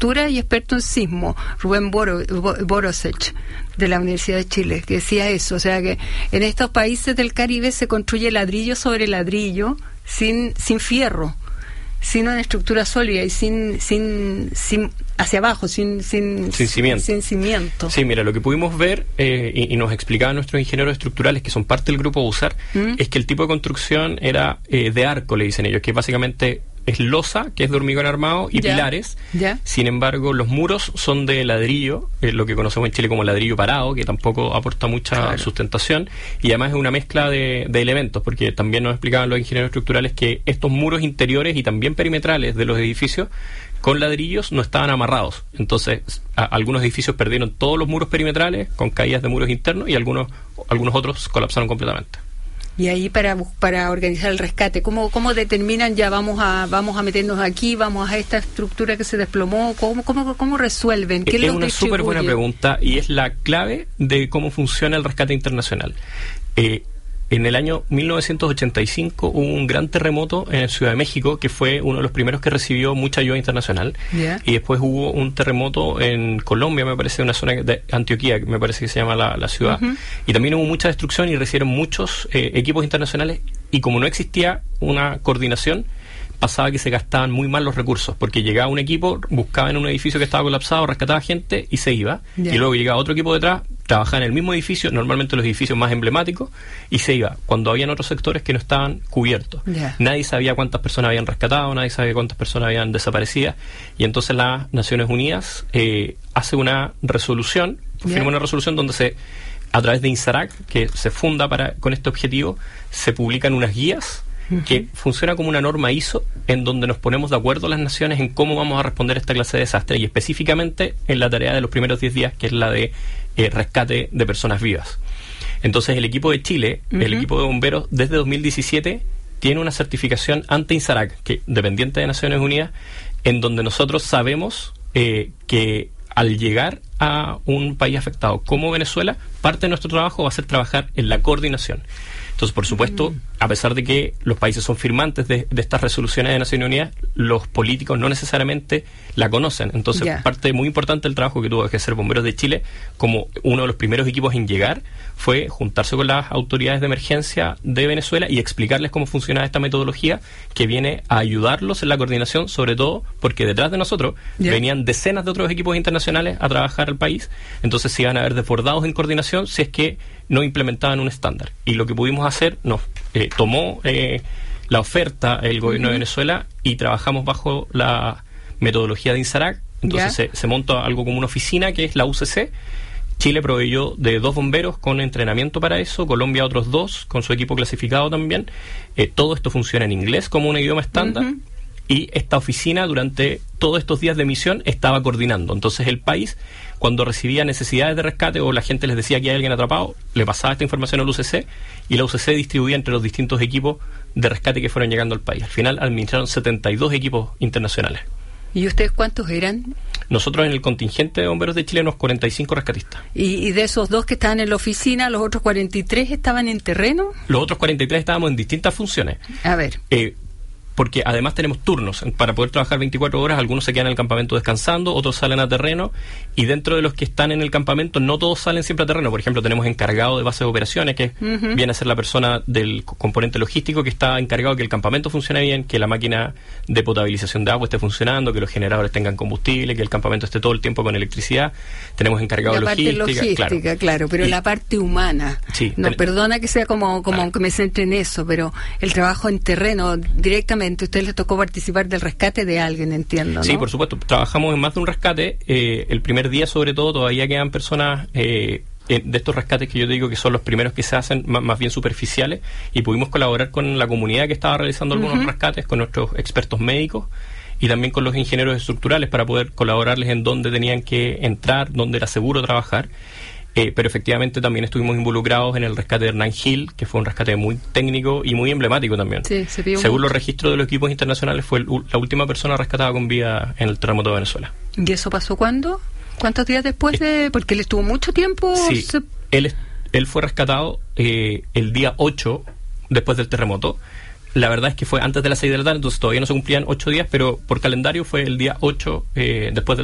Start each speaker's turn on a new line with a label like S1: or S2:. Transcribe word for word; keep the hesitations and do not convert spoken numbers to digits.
S1: estructura y experto en sismo, Rubén Boro, Borosech, de la Universidad de Chile, que decía eso, o sea que en estos países del Caribe se construye ladrillo sobre ladrillo sin, sin fierro, sin una estructura sólida y sin, sin, sin hacia abajo, sin, sin,
S2: sin cimiento.
S1: Sin cimiento.
S2: Sí, mira, lo que pudimos ver eh, y, y nos explicaban nuestros ingenieros estructurales, que son parte del grupo BUSAR, ¿Mm? es que el tipo de construcción era eh, de arco, le dicen ellos, que básicamente es losa, que es de hormigón armado, y
S1: ya,
S2: pilares.
S1: Ya.
S2: Sin embargo, los muros son de ladrillo, eh, lo que conocemos en Chile como ladrillo parado, que tampoco aporta mucha claro. sustentación, y además es una mezcla de, de elementos, porque también nos explicaban los ingenieros estructurales que estos muros interiores y también perimetrales de los edificios con ladrillos no estaban amarrados. Entonces, a, algunos edificios perdieron todos los muros perimetrales con caídas de muros internos y algunos, algunos otros colapsaron completamente.
S1: Y ahí para para organizar el rescate, ¿cómo cómo determinan ya vamos a vamos a meternos aquí, vamos a esta estructura que se desplomó? ¿Cómo cómo, cómo resuelven? ¿Qué
S2: es una súper buena pregunta y es la clave de cómo funciona el rescate internacional. Eh, En el año mil novecientos ochenta y cinco hubo un gran terremoto en Ciudad de México, que fue uno de los primeros que recibió mucha ayuda internacional. Yeah. Y después hubo un terremoto en Colombia, me parece, una zona de Antioquía, me parece que se llama la, la ciudad. Uh-huh. Y también hubo mucha destrucción y recibieron muchos eh, equipos internacionales. Y como no existía una coordinación, pasaba que se gastaban muy mal los recursos, porque llegaba un equipo, buscaba en un edificio que estaba colapsado, rescataba gente y se iba. Yeah. Y luego llegaba otro equipo detrás, trabajaba en el mismo edificio, normalmente los edificios más emblemáticos, y se iba, cuando habían otros sectores que no estaban cubiertos. Yeah. Nadie sabía cuántas personas habían rescatado, nadie sabía cuántas personas habían desaparecido, y entonces las Naciones Unidas eh, hace una resolución, yeah. firma una resolución donde se, a través de INSARAC, que se funda para con este objetivo, se publican unas guías que uh-huh. funciona como una norma I S O en donde nos ponemos de acuerdo las naciones en cómo vamos a responder a esta clase de desastre, y específicamente en la tarea de los primeros diez días, que es la de eh, rescate de personas vivas. Entonces el equipo de Chile, uh-huh. el equipo de bomberos, desde dos mil diecisiete tiene una certificación ante INSARAC, que dependiente de Naciones Unidas, en donde nosotros sabemos eh, que al llegar a un país afectado como Venezuela, parte de nuestro trabajo va a ser trabajar en la coordinación. Entonces, por supuesto, mm. a pesar de que los países son firmantes de, de estas resoluciones de Naciones Unidas, los políticos no necesariamente la conocen. Entonces, yeah. parte muy importante del trabajo que tuvo que hacer Bomberos de Chile, como uno de los primeros equipos en llegar, fue juntarse con las autoridades de emergencia de Venezuela y explicarles cómo funciona esta metodología que viene a ayudarlos en la coordinación, sobre todo porque detrás de nosotros yeah. venían decenas de otros equipos internacionales a trabajar al país. Entonces, se iban a ver desbordados en coordinación si es que no implementaban un estándar. Y lo que pudimos hacer, nos eh, tomó eh, la oferta el gobierno uh-huh. de Venezuela y trabajamos bajo la metodología de INSARAC. Entonces se, se monta algo como una oficina que es la U C C. Chile proveyó de dos bomberos con entrenamiento para eso, Colombia otros dos con su equipo clasificado también. Eh, todo esto funciona en inglés como un idioma estándar. Uh-huh. Y esta oficina durante todos estos días de misión estaba coordinando. Entonces el país, cuando recibía necesidades de rescate o la gente les decía que hay alguien atrapado, le pasaba esta información a la U C C y la U C C distribuía entre los distintos equipos de rescate que fueron llegando al país. Al final administraron setenta y dos equipos internacionales.
S1: ¿Y ustedes cuántos eran?
S2: Nosotros en el contingente de bomberos de Chile unos cuarenta y cinco rescatistas.
S1: ¿Y, y de esos dos que estaban en la oficina, los otros cuarenta y tres estaban en terreno?
S2: Los otros cuarenta y tres estábamos en distintas funciones.
S1: A ver.
S2: Eh, porque además tenemos turnos para poder trabajar veinticuatro horas. Algunos se quedan en el campamento descansando, otros salen a terreno, y dentro de los que están en el campamento no todos salen siempre a terreno. Por ejemplo, tenemos encargado de base de operaciones, que uh-huh. viene a ser la persona del componente logístico que está encargado de que el campamento funcione bien, que la máquina de potabilización de agua esté funcionando, que los generadores tengan combustible, que el campamento esté todo el tiempo con electricidad. Tenemos encargado de logística,
S1: logística claro. claro, pero y, la parte humana,
S2: sí,
S1: no,
S2: ten,
S1: perdona que sea como, como claro. que me centre en eso, pero el trabajo en terreno directamente. A usted les tocó participar del rescate de alguien, entiendo, ¿no?
S2: Sí, por supuesto. Trabajamos en más de un rescate. Eh, el primer día, sobre todo, todavía quedan personas eh, de estos rescates que yo te digo que son los primeros que se hacen, más, más bien superficiales, y pudimos colaborar con la comunidad que estaba realizando algunos uh-huh. rescates, con nuestros expertos médicos y también con los ingenieros estructurales para poder colaborarles en dónde tenían que entrar, dónde era seguro trabajar. Eh, pero efectivamente también estuvimos involucrados en el rescate de Hernán Gil, que fue un rescate muy técnico y muy emblemático también. Sí, se vio Según mucho. Los registros de los equipos internacionales, fue el, la última persona rescatada con vida en el terremoto de Venezuela.
S1: ¿Y eso pasó cuándo? ¿Cuántos días después de...? Porque él estuvo mucho tiempo...
S2: Sí,
S1: se...
S2: él, él fue rescatado eh, el día ocho después del terremoto. La verdad es que fue antes de las seis de la tarde, entonces todavía no se cumplían ocho días, pero por calendario fue el día ocho eh, después del